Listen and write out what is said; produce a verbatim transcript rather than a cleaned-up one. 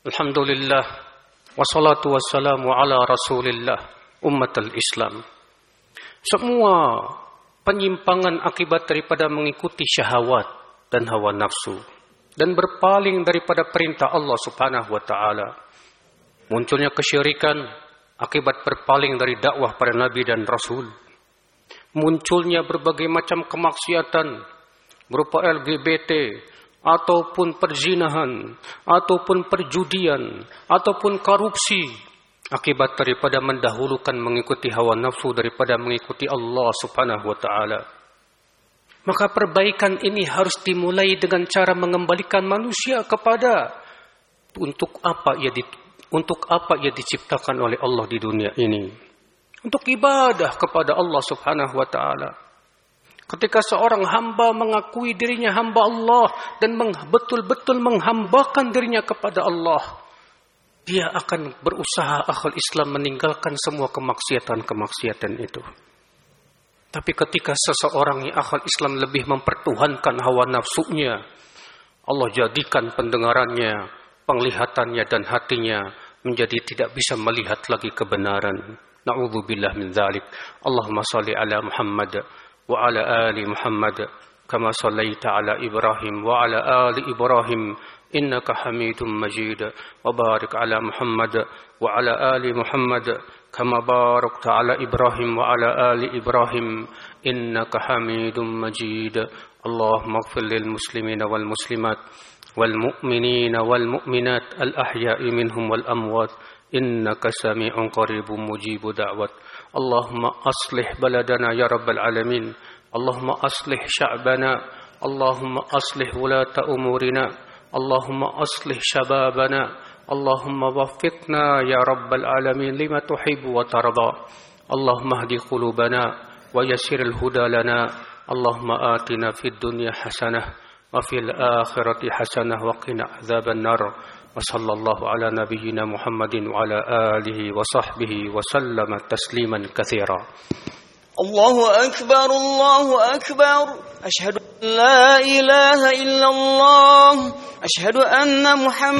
Alhamdulillah, wassalatu wassalamu ala rasulillah, ummatul Islam. Semua penyimpangan akibat daripada mengikuti syahwat dan hawa nafsu dan berpaling daripada perintah Allah Subhanahu wa taala. Munculnya kesyirikan akibat berpaling dari dakwah para nabi dan rasul. Munculnya berbagai macam kemaksiatan berupa L G B T ataupun perzinahan, ataupun perjudian, ataupun korupsi, akibat daripada mendahulukan mengikuti hawa nafsu daripada mengikuti Allah Subhanahu wa taala. Maka perbaikan ini harus dimulai dengan cara mengembalikan manusia kepada untuk apa ia di, untuk apa ia diciptakan oleh Allah di dunia ini. Untuk ibadah kepada Allah Subhanahu wa taala. Ketika seorang hamba mengakui dirinya hamba Allah dan betul-betul menghambakan dirinya kepada Allah, dia akan berusaha akhul Islam meninggalkan semua kemaksiatan-kemaksiatan itu. Tapi ketika seseorang yang akhul Islam lebih mempertuhankan hawa nafsunya, Allah jadikan pendengarannya, penglihatannya dan hatinya menjadi tidak bisa melihat lagi kebenaran. Na'udzubillah min dzalik. Allahumma shalli ala Muhammad وعلى آل محمد كما صليت على إبراهيم وعلى آل إبراهيم إنك حميد مجيد وبارك على محمد وعلى آل محمد كما باركت على إبراهيم وعلى آل إبراهيم إنك حميد مجيد اللهم اغفر للمسلمين والمسلمات والمؤمنين والمؤمنات الأحياء منهم والأموات إنك سميع قريب مجيب دعوات اللهم أصلح بلدنا يا رب العالمين اللهم أصلح شعبنا اللهم أصلح ولاة أمورنا اللهم أصلح شبابنا اللهم وفقنا يا رب العالمين لما تحب وترضى اللهم اهد قلوبنا ويسر الهدى لنا اللهم آتنا في الدنيا حسنة وفي الآخرة حسنة وقنا عذاب النار وصلى الله على نبينا محمد وعلى آله وصحبه وسلم تسليما كثيرا. الله أكبر الله أكبر أشهد أن لا إله إلا الله أشهد أن محمد